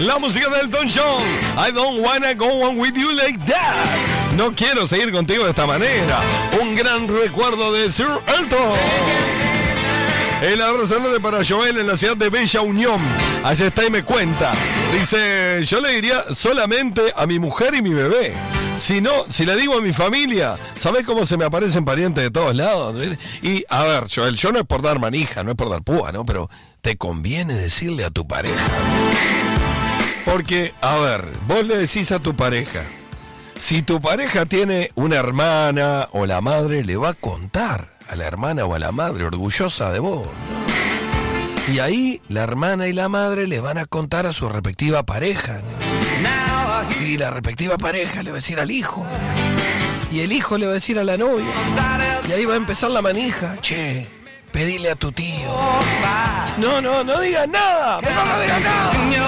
La música de Elton John. I don't wanna go on with you like that. No quiero seguir contigo de esta manera. Un gran recuerdo de Sir Elton. El abrazo para Joel en la ciudad de Bella Unión. Allá está y me cuenta. Dice, yo le diría solamente a mi mujer y mi bebé. Si no, si le digo a mi familia, ¿sabés cómo se me aparecen parientes de todos lados? Y, a ver, Joel, yo no es por dar manija, no es por dar púa, ¿no? Pero te conviene decirle a tu pareja. Porque, a ver, vos le decís a tu pareja, si tu pareja tiene una hermana o la madre, le va a contar a la hermana o a la madre, orgullosa de vos. Y ahí la hermana y la madre le van a contar a su respectiva pareja. Y la respectiva pareja le va a decir al hijo. Y el hijo le va a decir a la novia. Y ahí va a empezar la manija. Che, pedile a tu tío. No digas nada. Mejor no digas nada.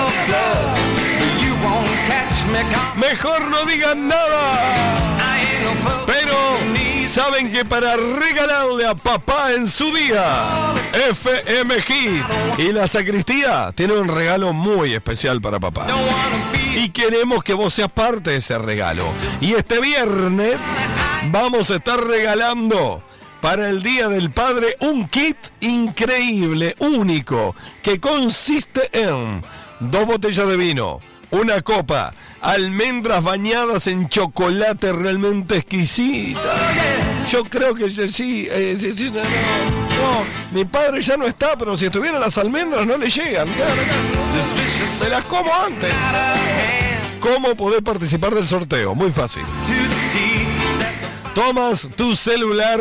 Mejor no digan nada. Pero saben que para regalarle a papá en su día, FM Hit y la Sacristía tiene un regalo muy especial para papá. Y queremos que vos seas parte de ese regalo. Y este viernes vamos a estar regalando para el Día del Padre un kit increíble, único, que consiste en 2 botellas de vino, una copa, almendras bañadas en chocolate realmente exquisita. Yo creo que sí, no, mi padre ya no está, pero si estuvieran las almendras no le llegan. Se las como antes. ¿Cómo podés participar del sorteo? Muy fácil. Tomas tu celular,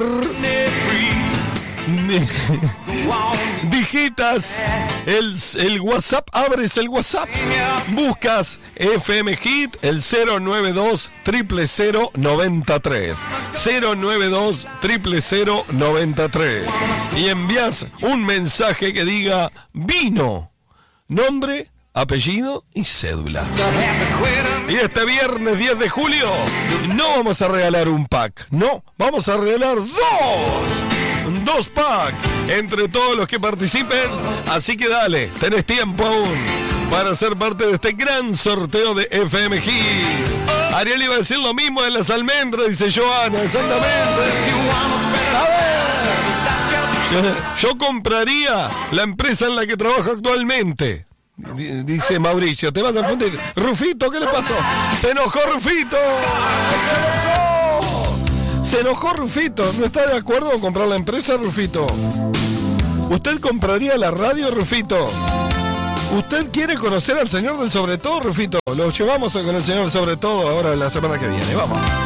digitas el WhatsApp, abres el WhatsApp, buscas FM Hit, el 092 000 93 092 000 93 y envías un mensaje que diga vino, nombre, apellido y cédula. Y este viernes 10 de julio no vamos a regalar un pack, no, vamos a regalar 2 packs entre todos los que participen. Así que dale, tenés tiempo aún para ser parte de este gran sorteo de FM Hit. Ariel iba a decir lo mismo de las almendras, dice Joana, exactamente. A ver, yo compraría la empresa en la que trabajo actualmente. Dice Mauricio, te vas a fundir. Rufito, ¿qué le pasó? Se enojó Rufito. Se enojó Rufito. ¿No está de acuerdo con comprar la empresa, Rufito? ¿Usted compraría la radio, Rufito? ¿Usted quiere conocer al señor del sobre todo, Rufito? Lo llevamos con el señor del sobre todo ahora la semana que viene. Vamos.